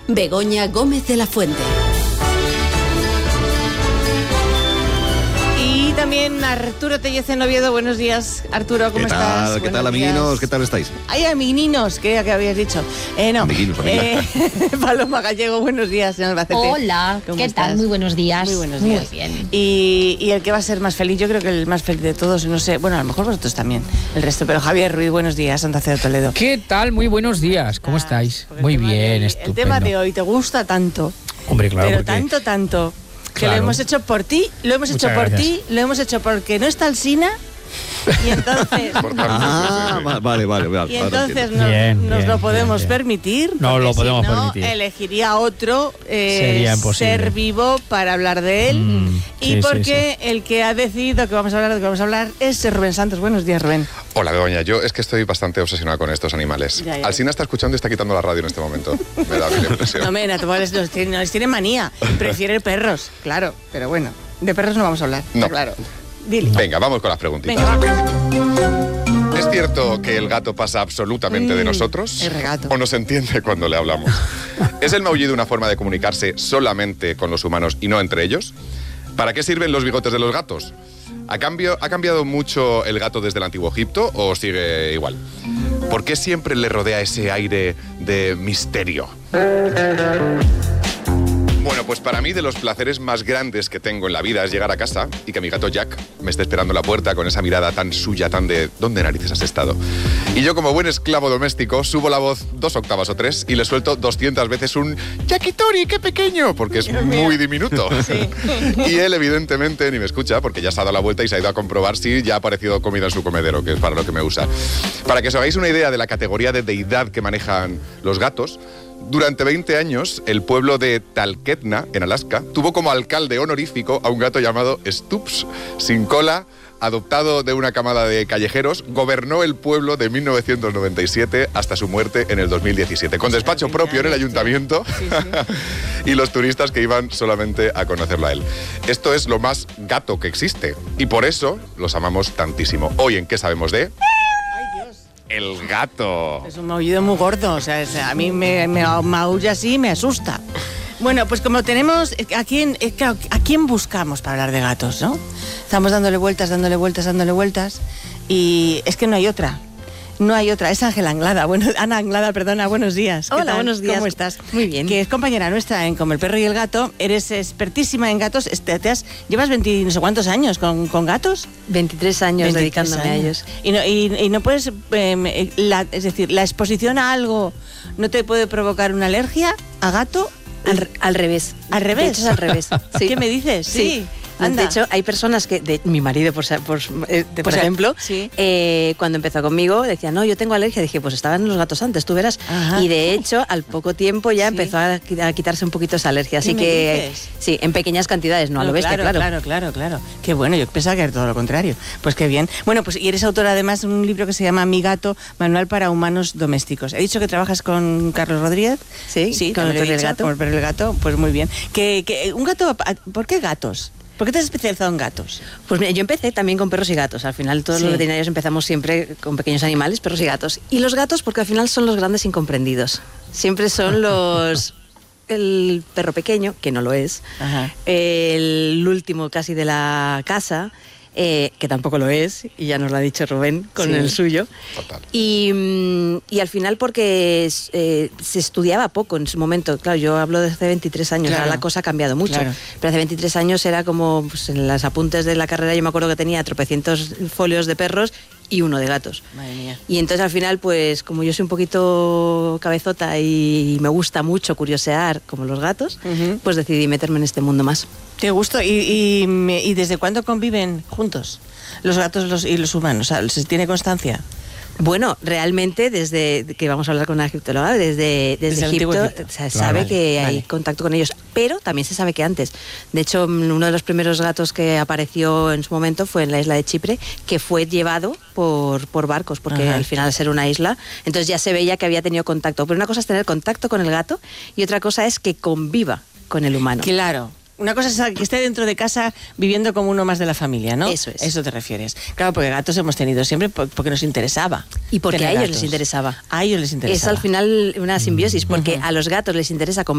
Begoña Gómez de la Fuente. Y también Arturo Tellez en Oviedo. Buenos días, Arturo, ¿cómo estás? ¿Qué tal, amiguinos? ¿Qué tal estáis? Ay, amiguinos, ¿qué habías dicho? No. Amiguinos. Paloma Gallego, buenos días, señor Albacete. Hola, ¿qué tal? Muy buenos días. Muy buenos días. Muy bien. Y el que va a ser más feliz, yo creo que el más feliz de todos, no sé, bueno, a lo mejor vosotros también, el resto, pero Javier Ruiz, buenos días, Santa Fe de Toledo. ¿Qué tal? Muy buenos días, ¿cómo estáis? Muy bien, estupendo. El tema de hoy te gusta tanto. Hombre, claro, pero porque... tanto, que Claro. lo hemos hecho por ti, lo hemos hecho por ti, lo hemos hecho porque no está Alsina. Y entonces, Vale. y entonces nos lo podemos permitir. No lo podemos si no, permitir. elegiría otro Sería imposible. ser vivo para hablar de él. Y sí, porque el que ha decidido que vamos a hablar es Rubén Santos. Buenos días, Rubén. Hola, Begoña. Yo es que estoy bastante obsesionado con estos animales. Ya. Alsina está escuchando y está quitando la radio en este momento. Me da la impresión. No, les tiene manía. Prefiere perros, claro. Pero bueno, de perros no vamos a hablar. No. Está claro. Dile. Venga, vamos con las preguntitas. Venga. ¿Es cierto que el gato pasa absolutamente de nosotros? el regato. ¿O no se entiende cuando le hablamos? ¿Es el maullido una forma de comunicarse solamente con los humanos y no entre ellos? ¿Para qué sirven los bigotes de los gatos? ¿Ha cambiado mucho el gato desde el Antiguo Egipto o sigue igual? ¿Por qué siempre le rodea ese aire de misterio? Bueno, pues para mí de los placeres más grandes que tengo en la vida es llegar a casa y que mi gato Jack me esté esperando en la puerta con esa mirada tan suya, tan de ¿dónde narices has estado? Y yo, como buen esclavo doméstico, subo la voz 2 octavas o 3 y le suelto 200 veces un Jackitori, qué pequeño, porque es muy diminuto. Sí. Y él evidentemente ni me escucha porque ya se ha dado la vuelta y se ha ido a comprobar si ya ha aparecido comida en su comedero, que es para lo que me usa. Para que os hagáis una idea de la categoría de deidad que manejan los gatos, durante 20 años, el pueblo de Talkeetna, en Alaska, tuvo como alcalde honorífico a un gato llamado Stubbs, sin cola, adoptado de una camada de callejeros, gobernó el pueblo de 1997 hasta su muerte en el 2017, con despacho propio en el ayuntamiento y los turistas que iban solamente a conocerlo a él. Esto es lo más gato que existe y por eso los amamos tantísimo. Hoy, ¿en qué sabemos de...? El gato. Es un maullido muy gordo, o sea, a mí me maulla así y me asusta. Bueno, pues como tenemos, ¿a quién buscamos para hablar de gatos, no? Estamos dándole vueltas, y es que no hay otra. No hay otra, es Ángela Anglada. Bueno, Ana Anglada, perdona, buenos días. ¿Qué Hola, tal? buenos días. ¿Cómo estás? Muy bien. Que es compañera nuestra en Como el perro y el gato. Eres expertísima en gatos. Llevas 20 no sé cuántos años con gatos. 23 años 23 dedicándome a ellos. Y no puedes, es decir, la exposición a algo no te puede provocar una alergia a gato. Al revés. ¿Al revés? De hecho, es al revés. Sí. ¿Qué me dices? Sí. Anda. De hecho, hay personas que, mi marido, por ejemplo, sí. Cuando empezó conmigo, decía, no, yo tengo alergia. Dije, pues estaban los gatos antes, tú verás. Ajá. Y de hecho, al poco tiempo ya Sí. empezó a quitarse un poquito esa alergia. Así ¿Qué me que, dices? sí, en pequeñas cantidades, no a lo bestia, claro. Claro. Qué bueno, yo pensaba que era todo lo contrario. Pues qué bien. Bueno, pues y eres autora además de un libro que se llama Mi gato, Manual para humanos domésticos. He dicho que trabajas con Carlos Rodríguez. Sí, con el perro y el gato. Con el perro y el gato, pues muy bien. Un gato, ¿por qué gatos? ¿Por qué te has especializado en gatos? Pues mira, yo empecé también con perros y gatos. Al final todos los veterinarios empezamos siempre con pequeños animales, perros y gatos. Y los gatos porque al final son los grandes incomprendidos. Siempre son el perro pequeño, que no lo es, Ajá. el último casi de la casa, que tampoco lo es, y ya nos lo ha dicho Rubén con el suyo. Total. Y al final porque se estudiaba poco en su momento. Claro, yo hablo de hace 23 años, Claro. ahora la cosa ha cambiado mucho. Claro. Pero hace 23 años era como, pues, en los apuntes de la carrera yo me acuerdo que tenía tropecientos folios de perros y uno de gatos. Madre mía. Y entonces al final, pues como yo soy un poquito cabezota y me gusta mucho curiosear como los gatos, pues decidí meterme en este mundo más. Qué gusto. ¿Y desde cuándo conviven juntos los gatos y los humanos? O sea, ¿se tiene constancia? Bueno, realmente desde que vamos a hablar con una egiptóloga, desde el antiguo Egipto, Egipto. se sabe que vale. hay contacto con ellos, pero también se sabe que antes. De hecho, uno de los primeros gatos que apareció en su momento fue en la isla de Chipre, que fue llevado por barcos, porque Ajá. al final al ser una isla, entonces ya se veía que había tenido contacto. Pero una cosa es tener contacto con el gato y otra cosa es que conviva con el humano. Claro. Una cosa es que esté dentro de casa viviendo como uno más de la familia, ¿no? Eso es. Eso te refieres. Claro, porque gatos hemos tenido siempre porque nos interesaba. Y porque tener a ellos gatos. les interesaba. A ellos les interesaba. Es al final una simbiosis, porque a los gatos les interesa